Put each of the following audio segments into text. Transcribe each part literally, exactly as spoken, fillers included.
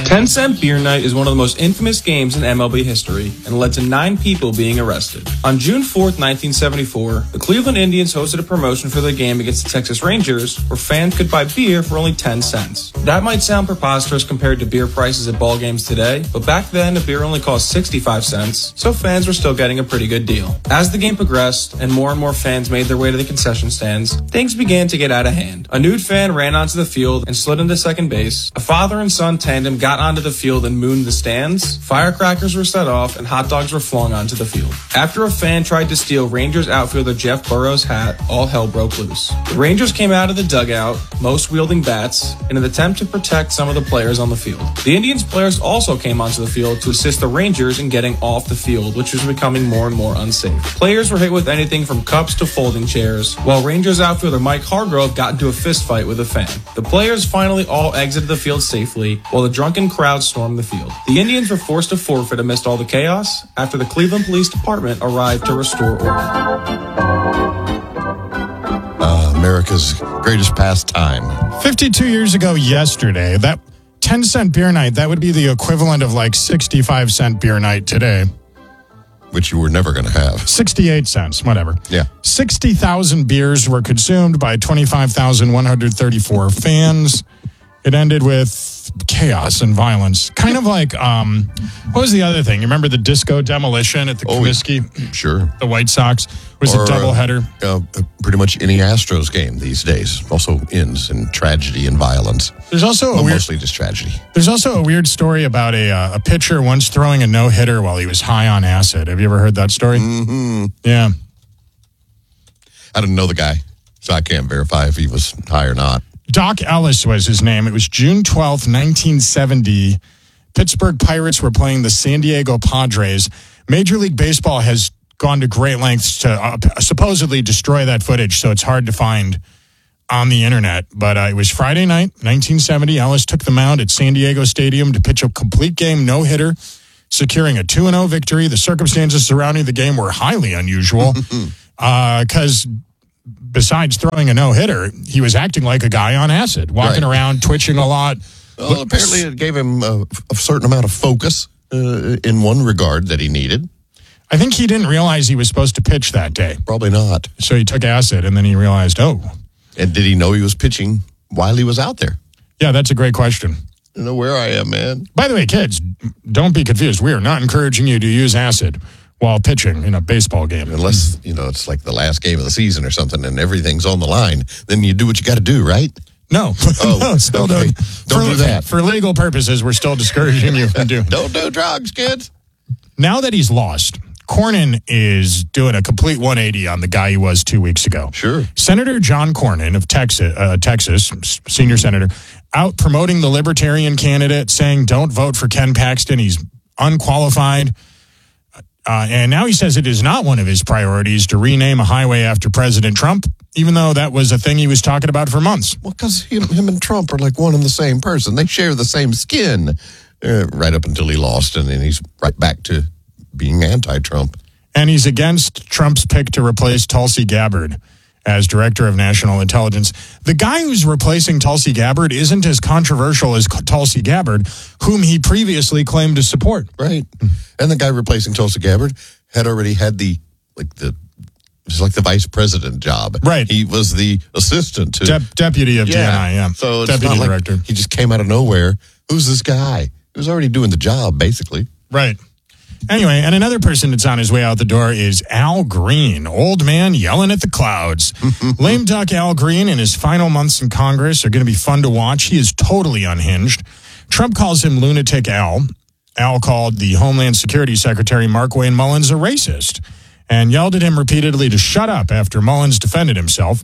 ten cent Beer Night is one of the most infamous games in M L B history and led to nine people being arrested. On June fourth, nineteen seventy-four, the Cleveland Indians hosted a promotion for their game against the Texas Rangers where fans could buy beer for only ten cents. That might sound preposterous compared to beer prices at ball games today, but back then a beer only cost sixty-five cents, so fans were still getting a pretty good deal. As the game progressed and more and more fans made their way to the concession stands, things began to get out of hand. A nude fan ran onto the field and slid into second base. A father and son tandem got onto the field and mooned the stands. Firecrackers were set off and hot dogs were flung onto the field. After a fan tried to steal Rangers outfielder Jeff Burrows' hat, all hell broke loose. The Rangers came out of the dugout, most wielding bats, in an attempt to protect some of the players on the field. The Indians players also came onto the field to assist the Rangers in getting off the field, which was becoming more and more unsafe. Players were hit with anything from cups to folding chairs, while Rangers outfielder Mike Hargrove got into a fist fight with a fan. The players finally all exited the field safely, while the drunken crowd stormed the field. The Indians were forced to forfeit amidst all the chaos after the Cleveland Police Department arrived to restore order. Uh, America's greatest pastime. fifty-two years ago yesterday, that ten cent beer night, that would be the equivalent of like sixty-five cent beer night today. Which you were never going to have. sixty-eight cents, whatever. Yeah. sixty thousand beers were consumed by twenty-five thousand one hundred thirty-four fans. It ended with chaos and violence. Kind of like, um, what was the other thing? You remember the disco demolition at the oh, Comiskey? Sure. The White Sox was or, a doubleheader. Uh, uh, pretty much any Astros game these days also ends in tragedy and violence. There's also well, a weird, mostly just tragedy. There's also a weird story about a uh, a pitcher once throwing a no-hitter while he was high on acid. Have you ever heard that story? Mm-hmm. Yeah. I didn't know the guy, so I can't verify if he was high or not. Doc Ellis was his name. It was June twelfth, nineteen seventy. Pittsburgh Pirates were playing the San Diego Padres. Major League Baseball has gone to great lengths to uh, supposedly destroy that footage, so it's hard to find on the internet. But uh, it was Friday night, nineteen seventy. Ellis took the mound at San Diego Stadium to pitch a complete game no-hitter, securing a two and oh victory. The circumstances surrounding the game were highly unusual because... Uh, besides throwing a no-hitter, he was acting like a guy on acid, walking right. around, twitching a lot. Well, apparently it gave him a, a certain amount of focus uh, in one regard that he needed. I think he didn't realize he was supposed to pitch that day. Probably not. So he took acid, and then he realized, oh. And did he know he was pitching while he was out there? Yeah, that's a great question. I don't know where I am, man. By the way, kids, don't be confused. We are not encouraging you to use acid while pitching in a baseball game. Unless, you know, it's like the last game of the season or something and everything's on the line, then you do what you got to do, right? No. Oh, no, still okay. don't. Don't for, do that. For legal purposes, we're still discouraging you from doing. Don't do drugs, kids. Now that he's lost, Cornyn is doing a complete one eighty on the guy he was two weeks ago. Sure. Senator John Cornyn of Texas, uh, Texas, senior senator, out promoting the Libertarian candidate, saying don't vote for Ken Paxton. He's unqualified. Uh, and now he says it is not one of his priorities to rename a highway after President Trump, even though that was a thing he was talking about for months. Well, because him, him and Trump are like one and the same person. They share the same skin uh, right up until he lost, and then he's right back to being anti-Trump. And he's against Trump's pick to replace Tulsi Gabbard as Director of National Intelligence. The guy who's replacing Tulsi Gabbard isn't as controversial as Tulsi Gabbard, whom he previously claimed to support. Right. And the guy replacing Tulsi Gabbard had already had the, like the, it's like the vice president job. Right. He was the assistant to. Dep- deputy of yeah. D N I, yeah. So it's Deputy not Director. Like he just came out of nowhere. Who's this guy? He was already doing the job, basically. Right. Anyway, and another person that's on his way out the door is Al Green, old man yelling at the clouds. Lame duck Al Green in his final months in Congress are going to be fun to watch. He is totally unhinged. Trump calls him Lunatic Al. Al called the Homeland Security Secretary Markwayne Mullins a racist and yelled at him repeatedly to shut up after Mullins defended himself.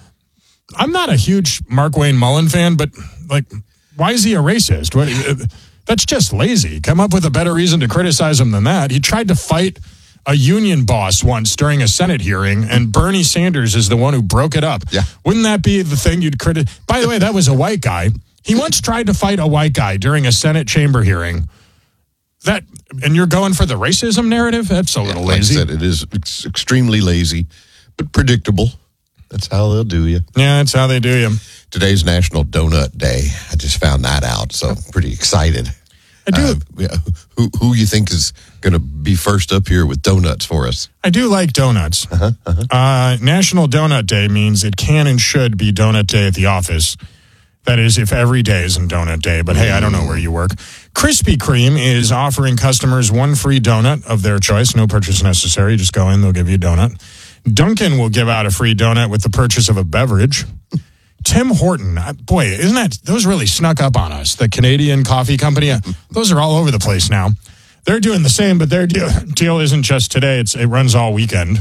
I'm not a huge Markwayne Mullin fan, but, like, why is he a racist? What... That's just lazy. Come up with a better reason to criticize him than that. He tried to fight a union boss once during a Senate hearing, and Bernie Sanders is the one who broke it up. Yeah. Wouldn't that be the thing you'd criticize? By the way, that was a white guy. He once tried to fight a white guy during a Senate chamber hearing. That, and you're going for the racism narrative? That's a little yeah, like lazy. I said, it is it's extremely lazy, but predictable. That's how they'll do you. Yeah, that's how they do you. Today's National Donut Day. I just found that out, so I'm pretty excited. I do. Uh, yeah, who who you think is going to be first up here with donuts for us? I do like donuts. Uh-huh, uh-huh. Uh, National Donut Day means it can and should be Donut Day at the office. That is, if every day isn't Donut Day. But hey, I don't know where you work. Krispy Kreme is offering customers one free donut of their choice. No purchase necessary. Just go in, they'll give you a donut. Dunkin' will give out a free donut with the purchase of a beverage. Tim Horton, boy, isn't that, those really snuck up on us. The Canadian coffee company, those are all over the place now. They're doing the same, but their deal, deal isn't just today. It's It runs all weekend.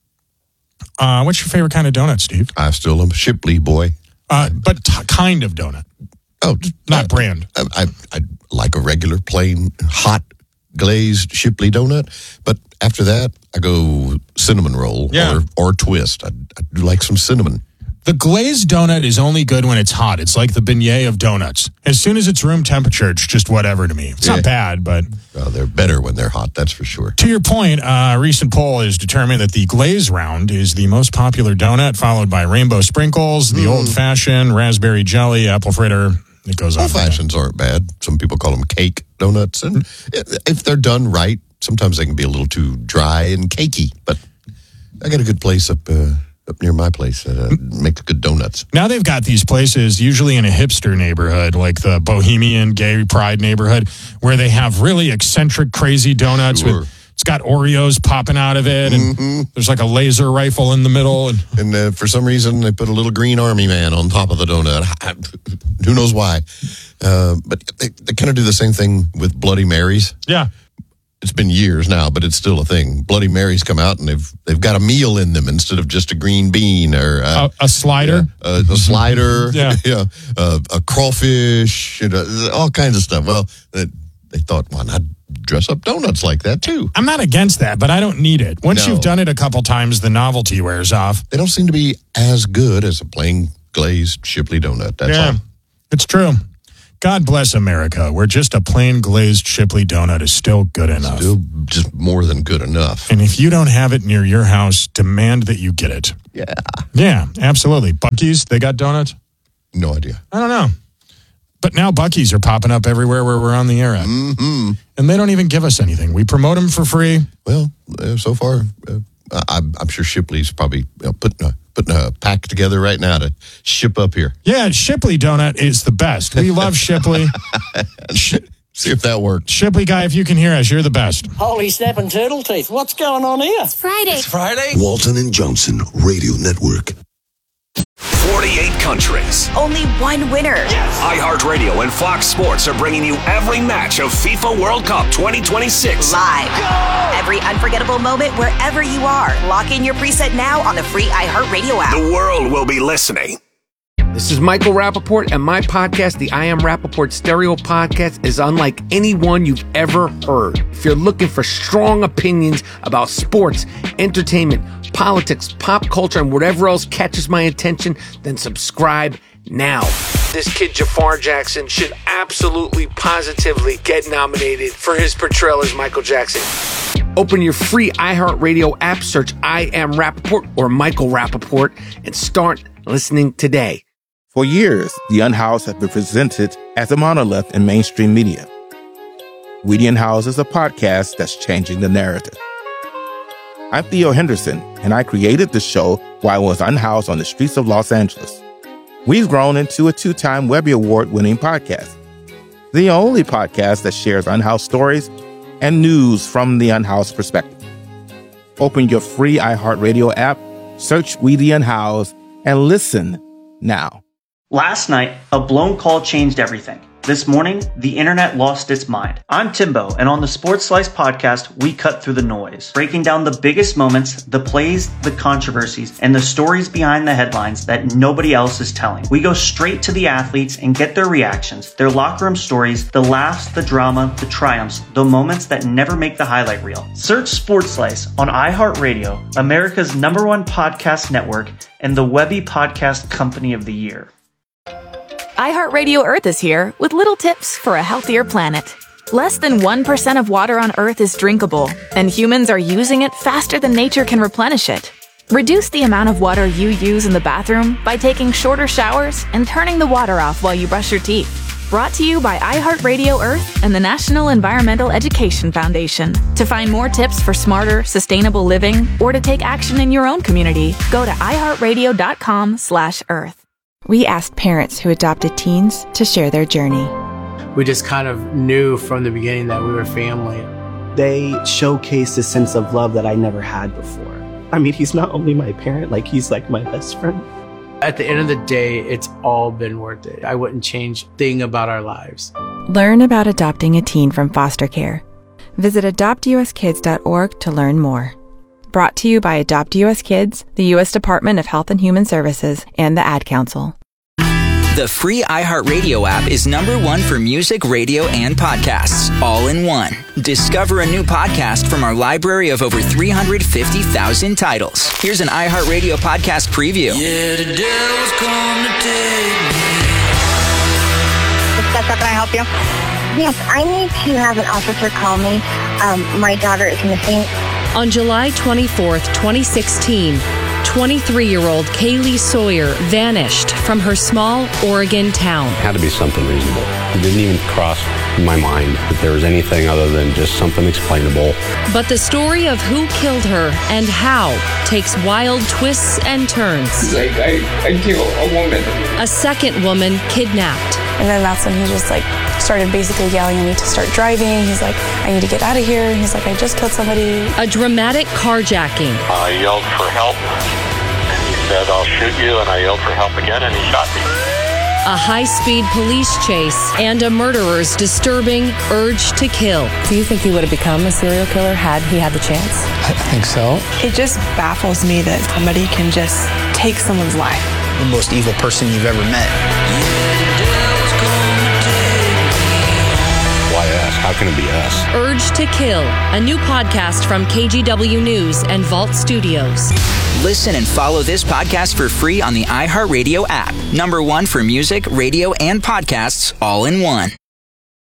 Uh, what's your favorite kind of donut, Steve? I still am a Shipley boy. Uh, but t- kind of donut. Oh, not uh, brand. I, I, I like a regular, plain, hot, glazed Shipley donut. But after that, I go cinnamon roll Yeah. or, or twist. I, I do like some cinnamon. The glazed donut is only good when it's hot. It's like the beignet of donuts. As soon as it's room temperature, it's just whatever to me. It's Yeah. not bad, but... Well, they're better when they're hot, that's for sure. To your point, uh, a recent poll has determined that the glaze round is the most popular donut, followed by rainbow sprinkles, the mm. old-fashioned, raspberry jelly, apple fritter. It goes on. Old-fashions aren't bad. Some people call them cake donuts. And if they're done right, sometimes they can be a little too dry and cakey. But I got a good place up... Uh, Up near my place that uh, makes good donuts. Now they've got these places, usually in a hipster neighborhood, like the Bohemian Gay Pride neighborhood, where they have really eccentric, crazy donuts. Sure. With it's got Oreos popping out of it, and mm-hmm. there's like a laser rifle in the middle. And, and uh, for some reason, they put a little green army man on top of the donut. Who knows why? Uh, but they, they kind of do the same thing with Bloody Marys. Yeah. It's been years now, but it's still a thing. Bloody Marys come out and they've they've got a meal in them instead of just a green bean or uh, a, a slider, yeah, a, a slider, yeah, yeah, uh, a crawfish, you know, all kinds of stuff. Well, they, they thought, why not dress up donuts like that too? I'm not against that, but I don't need it. Once No. you've done it a couple times, the novelty wears off. They don't seem to be as good as a plain glazed Shipley donut. That's yeah, all. It's true. God bless America, where just a plain glazed Shipley donut is still good enough. Still just more than good enough. And if you don't have it near your house, demand that you get it. Yeah. Yeah, absolutely. Buc-ee's, they got donuts? No idea. I don't know. But now Buc-ee's are popping up everywhere where we're on the air at. Mm-hmm. And they don't even give us anything. We promote them for free. Well, uh, so far, uh, I'm, I'm sure Shipley's probably you know, putting, a, putting a pack together right now to ship up here. Yeah, Shipley donut is the best. We love Shipley. Sh- See if that works. Shipley guy, if you can hear us, you're the best. Holy snapping turtle teeth. What's going on here? It's Friday. It's Friday. Walton and Johnson Radio Network. forty-eight countries. Only one winner. Yes. iHeartRadio and Fox Sports are bringing you every match of FIFA World Cup twenty twenty-six. Live. Go! Every unforgettable moment wherever you are. Lock in your preset now on the free iHeartRadio app. The world will be listening. This is Michael Rappaport, and my podcast, the I Am Rappaport Stereo Podcast, is unlike any one you've ever heard. If you're looking for strong opinions about sports, entertainment, politics, pop culture, and whatever else catches my attention, then subscribe now. This kid Jafar Jackson should absolutely, positively get nominated for his portrayal as Michael Jackson. Open your free iHeartRadio app, search I Am Rappaport or Michael Rappaport, and start listening today. For years, The Unhoused has been presented as a monolith in mainstream media. We The Unhoused is a podcast that's changing the narrative. I'm Theo Henderson, and I created the show while I was unhoused on the streets of Los Angeles. We've grown into a two-time Webby Award-winning podcast, the only podcast that shares unhoused stories and news from the unhoused perspective. Open your free iHeartRadio app, search We The Unhoused, and listen now. Last night, a blown call changed everything. This morning, the internet lost its mind. I'm Timbo, and on the Sports Slice podcast, we cut through the noise, breaking down the biggest moments, the plays, the controversies, and the stories behind the headlines that nobody else is telling. We go straight to the athletes and get their reactions, their locker room stories, the laughs, the drama, the triumphs, the moments that never make the highlight reel. Search Sports Slice on iHeartRadio, America's number one podcast network, and the Webby Podcast Company of the Year. iHeartRadio Earth is here with little tips for a healthier planet. Less than one percent of water on Earth is drinkable, and humans are using it faster than nature can replenish it. Reduce the amount of water you use in the bathroom by taking shorter showers and turning the water off while you brush your teeth. Brought to you by iHeartRadio Earth and the National Environmental Education Foundation. To find more tips for smarter, sustainable living or to take action in your own community, go to iHeartRadio.com slash Earth. We asked parents who adopted teens to share their journey. We just kind of knew from the beginning that we were family. They showcased a sense of love that I never had before. I mean, he's not only my parent, like he's like my best friend. At the end of the day, it's all been worth it. I wouldn't change a thing about our lives. Learn about adopting a teen from foster care. Visit adopt u s kids dot org to learn more. Brought to you by Adopt U S Kids, the U S Department of Health and Human Services, and the Ad Council. The free iHeartRadio app is number one for music, radio, and podcasts, all in one. Discover a new podcast from our library of over three hundred fifty thousand titles. Here's an iHeartRadio podcast preview. Yeah, the devil's come to take me. Can I help you? Yes, I need to have an officer call me. Um, my daughter is missing. On July twenty-fourth, twenty sixteen, twenty-three-year-old Kaylee Sawyer vanished from her small Oregon town. It had to be something reasonable. It didn't even cross my mind that there was anything other than just something explainable. But the story of who killed her and how takes wild twists and turns. Like, I, I killed a woman. A second woman kidnapped. And then that's when he just like started basically yelling at me to start driving. He's like, I need to get out of here. He's like, I just killed somebody. A dramatic carjacking. I yelled for help. And he said, I'll shoot you. And I yelled for help again, and he shot me. A high-speed police chase and a murderer's disturbing urge to kill. Do you think he would have become a serial killer had he had the chance? I think so. It just baffles me that somebody can just take someone's life. The most evil person you've ever met. Why us? How can it be us? Urge to Kill, a new podcast from K G W News and Vault Studios. Listen and follow this podcast for free on the iHeartRadio app. Number one for music, radio, and podcasts, all in one.